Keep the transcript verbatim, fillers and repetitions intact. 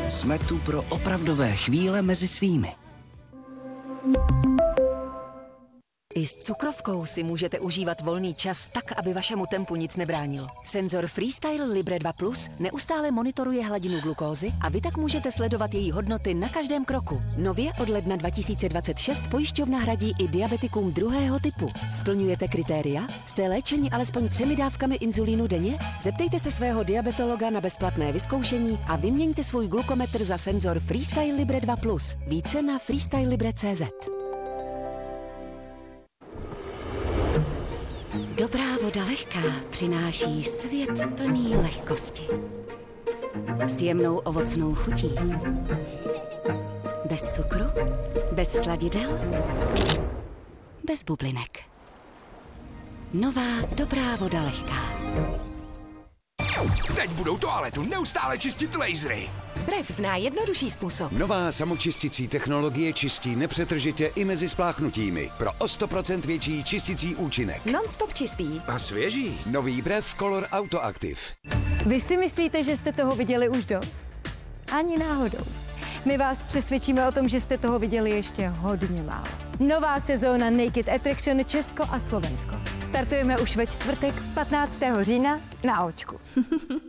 Jsme tu pro opravdové chvíle mezi svými. I s cukrovkou si můžete užívat volný čas tak, aby vašemu tempu nic nebránilo. Senzor Freestyle Libre dva plus neustále monitoruje hladinu glukózy a vy tak můžete sledovat její hodnoty na každém kroku. Nově od ledna dva tisíce dvacet šest pojišťovna hradí i diabetikům druhého typu. Splňujete kritéria? Jste léčeni alespoň třemi dávkami inzulínu denně? Zeptejte se svého diabetologa na bezplatné vyzkoušení a vyměňte svůj glukometr za senzor Freestyle Libre dva plus. Více na freestylelibre tečka cé zet. Dobrá voda lehká přináší svět plný lehkosti. S jemnou ovocnou chutí. Bez cukru, bez sladidel, bez bublinek. Nová dobrá voda lehká. Teď budou toaletu neustále čistit lasery. Ref zná jednodušší způsob. Nová samočisticí technologie čistí nepřetržitě i mezi spláchnutími. Pro o sto procent větší čisticí účinek. Non-stop čistý. A svěží. Nový Brev Color Autoactive. Vy si myslíte, že jste toho viděli už dost? Ani náhodou. My vás přesvědčíme o tom, že jste toho viděli ještě hodně málo. Nová sezóna Naked Attraction Česko a Slovensko. Startujeme už ve čtvrtek patnáctého října na Očku.